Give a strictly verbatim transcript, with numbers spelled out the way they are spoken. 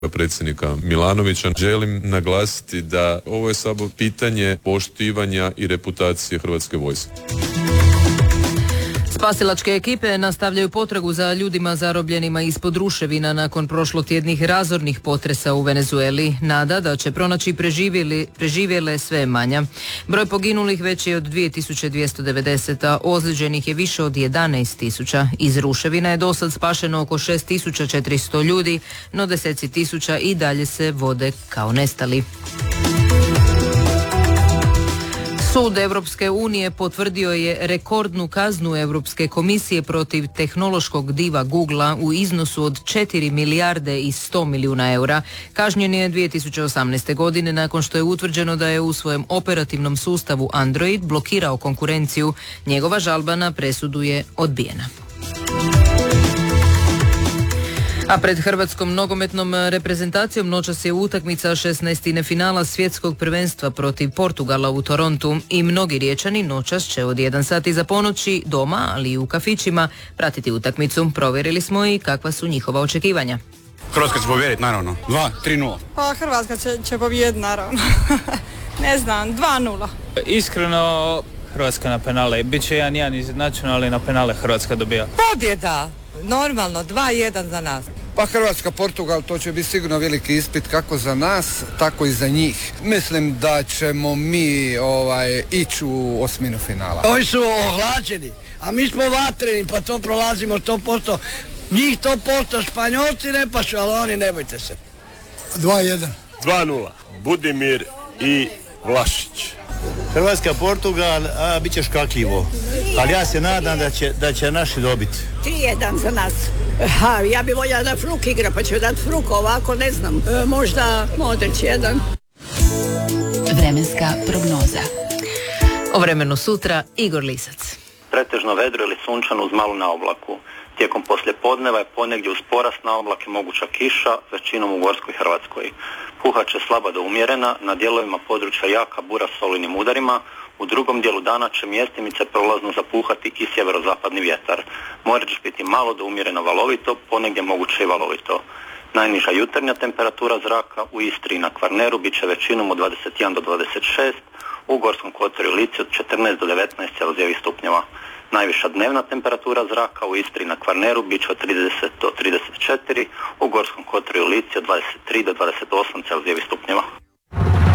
predsjednika Milanovića. Želim naglasiti da ovo je samo pitanje poštivanja i reputacije Hrvatske vojske. Spasilačke ekipe nastavljaju potragu za ljudima zarobljenima ispod ruševina nakon prošlotjednih razornih potresa u Venezueli. Nada da će pronaći preživjeli, preživjele sve manja. Broj poginulih veći je od dvije tisuće dvjesto devedeset, a ozlijeđenih je više od jedanaest tisuća. Iz ruševina je dosad spašeno oko šest tisuća četiristo ljudi, no deseci tisuća i dalje se vode kao nestali. Sud Europske unije potvrdio je rekordnu kaznu Europske komisije protiv tehnološkog diva Googlea u iznosu od četiri milijarde i sto milijuna eura. Kažnjen je dvije tisuće osamnaeste. godine nakon što je utvrđeno da je u svojem operativnom sustavu Android blokirao konkurenciju. Njegova žalba na presudu je odbijena. A pred hrvatskom nogometnom reprezentacijom noćas je utakmica šesnaestine finala svjetskog prvenstva protiv Portugala u Torontu i mnogi Riječani noćas će od jedan sat iza ponoći doma, ali i u kafićima pratiti utakmicu. Provjerili smo i kakva su njihova očekivanja. Hrvatska će pobijediti, naravno. dva tri nula. Pa Hrvatska će, će pobijediti, naravno. Ne znam, dva nula. Iskreno, Hrvatska na penale. Biće jedan jedan izjednačeno, ali na penale Hrvatska dobija. Pobjeda! Normalno, dva jedan za nas. Pa Hrvatska, Portugal, to će biti sigurno veliki ispit kako za nas, tako i za njih. Mislim da ćemo mi ovaj, ići u osminu finala. Ovi su ohlađeni, a mi smo vatreni, pa to prolazimo sto posto. Njih sto posto, Španjolci ne pašu, ali oni ne bojte se. dva jedan. dva nula. Budimir i Vlašić. Hrvatska, Portugal, a bit će škakljivo. Ali ja se nadam da će, da će naši dobiti. tri jedan za nas. Ha, ja bi voljela da Fruk igra, pa ću dati Fruk, ovako ne znam. E, možda Modrić jedan. Vremenska prognoza. O vremenu sutra, Igor Lisac. Pretežno vedro ili sunčano uz malu naoblaku. Tijekom poslijepodneva je ponegdje uz porast naoblake moguća kiša, većinom u gorskoj Hrvatskoj. Puhat će slaba do umjerena, na dijelovima područja jaka bura s olujnim udarima, u drugom dijelu dana će mjestimice prolazno zapuhati i sjeverozapadni vjetar. More će biti malo do umjereno valovito, ponegdje moguće i valovito. Najniža jutarnja temperatura zraka u Istri i na Kvarneru bit će većinom od dvadeset jedan do dvadeset šest, u Gorskom kotaru i Lici od četrnaest do devetnaest celzijevih stupnjeva. Najviša dnevna temperatura zraka u Istri i na Kvarneru bit će od trideset do trideset četiri, u Gorskom kotaru i Lici od dvadeset tri do dvadeset osam celzijevih stupnjeva.